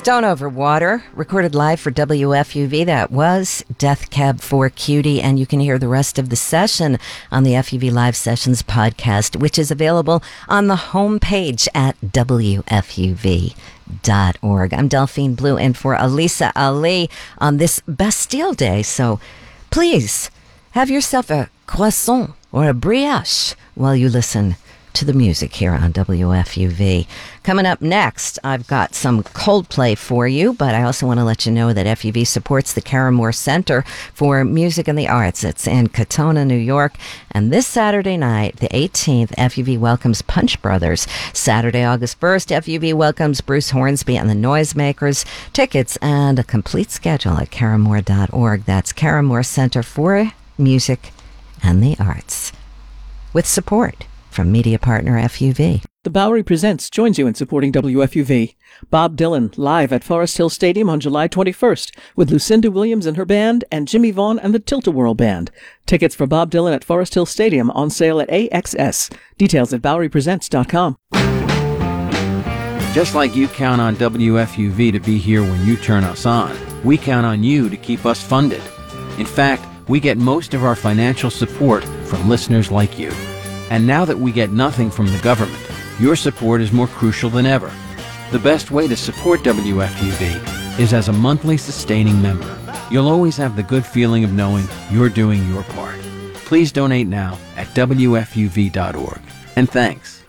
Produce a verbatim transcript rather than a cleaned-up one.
Stone Over Water, recorded live for W F U V. That was Death Cab for Cutie, and you can hear the rest of the session on the F U V Live Sessions podcast, which is available on the homepage at W F U V dot org. I'm Delphine Blue, and for Alisa Ali on this Bastille Day, so please have yourself a croissant or a brioche while you listen to the music here on W F U V. Coming up next, I've got some Coldplay for you, but I also want to let you know that F U V supports the Caramore Center for Music and the Arts. It's in Katona, New York, and this Saturday night, the eighteenth, F U V welcomes Punch Brothers. Saturday, August first, F U V welcomes Bruce Hornsby and the Noisemakers. Tickets and a complete schedule at caramore dot org. That's Caramore Center for Music and the Arts, with support from media partner F U V. The Bowery Presents joins you in supporting W F U V. Bob Dylan live at Forest Hill Stadium on July twenty-first with Lucinda Williams and her band and Jimmy Vaughn and the Tilt-A-Whirl Band. Tickets for Bob Dylan at Forest Hill Stadium on sale at A X S. Details at bowery presents dot com. Just like you count on W F U V to be here when you turn us on, we count on you to keep us funded. In fact, we get most of our financial support from listeners like you. And now that we get nothing from the government, your support is more crucial than ever. The best way to support W F U V is as a monthly sustaining member. You'll always have the good feeling of knowing you're doing your part. Please donate now at W F U V dot org. And thanks.